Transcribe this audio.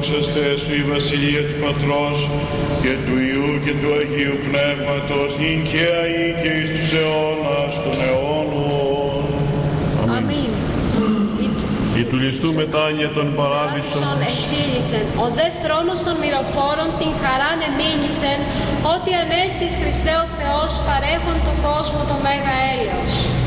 δόξαστε σου η Βασιλεία του Πατρός και του Υιού και του Αγίου Πνεύματος, νυν και αεί και εις τους αιώνας των αιώνων. Αμήν. Η του ληστού μετάνοια των παράδεισων εσύλισεν, ο δε θρόνος των μυροφόρων την χαράν εμήνησεν, ότι ανέστης Χριστέ ο Θεός παρέχον του κόσμου το μέγα έλεος.